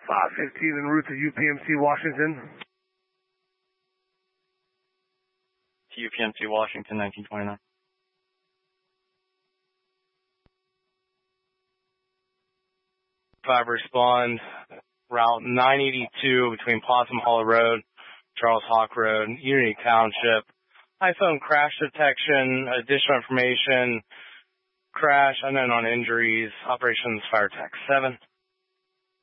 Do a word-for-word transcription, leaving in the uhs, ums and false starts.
five fifteen en route to U P M C Washington. To U P M C Washington, nineteen twenty-nine. Five respond, route nine eighty-two between Possum Hollow Road, Charles Hawk Road, Unity Township. iPhone crash detection, additional information, crash, unknown on injuries, operations fire tech seven.